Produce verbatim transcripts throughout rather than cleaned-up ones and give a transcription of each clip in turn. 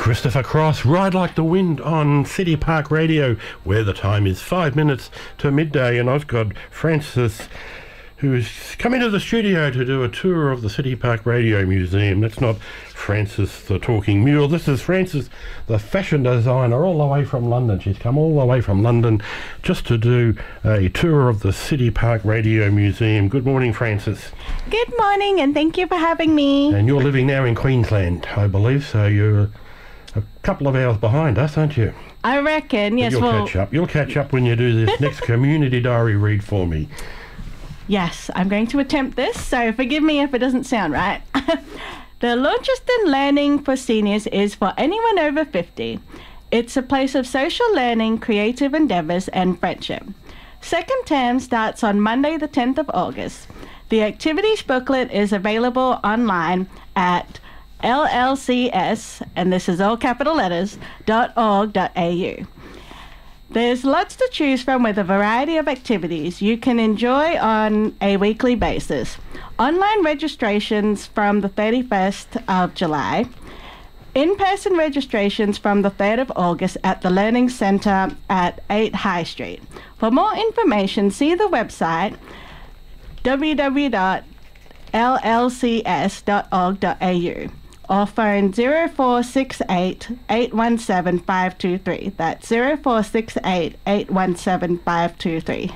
Christopher Cross, Ride Like the Wind on City Park Radio, where the time is five minutes to midday, and I've got Francis, who's come into the studio to do a tour of the City Park Radio Museum. That's not Francis the Talking Mule. This is Francis, the fashion designer, all the way from London. She's come all the way from London just to do a tour of the City Park Radio Museum. Good morning, Francis. Good morning, and thank you for having me. And you're living now in Queensland, I believe, so you're a couple of hours behind us, aren't you? I reckon, yes. But you'll well, catch up. You'll catch up when you do this next community diary read for me. Yes, I'm going to attempt this, so forgive me if it doesn't sound right. The Launceston Learning for Seniors is for anyone over fifty. It's a place of social learning, creative endeavours and friendship. Second term starts on Monday the tenth of August. The activities booklet is available online at L L C S, and this is all capital letters, .org.au. There's lots to choose from with a variety of activities you can enjoy on a weekly basis. Online registrations from the thirty-first of July. In-person registrations from the third of August at the Learning Centre at eight High Street. For more information, see the website w w w dot l l c s dot org dot a u. or phone zero four six eight, eight one seven, five two three. That's zero four six eight, eight one seven, five two three.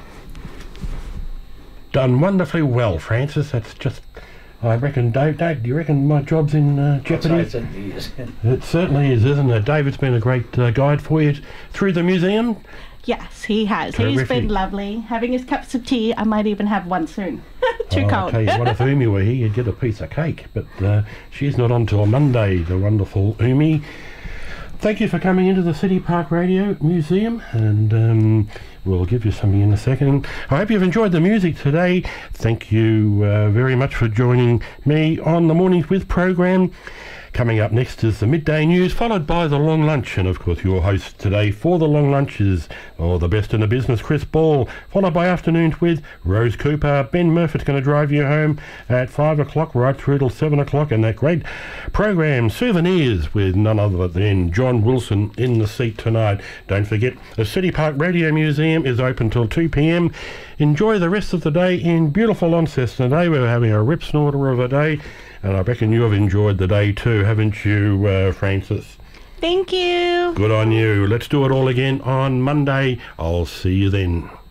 Done wonderfully well, Francis. That's just, I reckon, Dave, Dave, do you reckon my job's in uh, jeopardy? It certainly is. It certainly is, isn't it? David's been a great uh, guide for you through the museum. Yes, he has. Terrific. He's been lovely. Having his cups of tea. I might even have one soon. Too oh, cold. I'll tell you what, if Umi were here, you'd get a piece of cake. But uh, she's not on till Monday, the wonderful Umi. Thank you for coming into the City Park Radio Museum, and um, we'll give you something in a second. I hope you've enjoyed the music today. Thank you uh, very much for joining me on the Mornings With program. Coming up next is the midday news, followed by the long lunch, and of course your host today for the long lunch is oh, the best in the business, Chris Ball, followed by afternoons with Rose Cooper. Ben Murphy's going to drive you home at five o'clock right through till seven o'clock, and that great program Souvenirs with none other than John Wilson in the seat tonight. Don't forget, the City Park Radio Museum is open till two p m. Enjoy the rest of the day in beautiful Launceston today. We're having a rip snorter of a day, and I reckon you have enjoyed the day too, haven't you, uh, Francis? Thank you. Good on you. Let's do it all again on Monday. I'll see you then.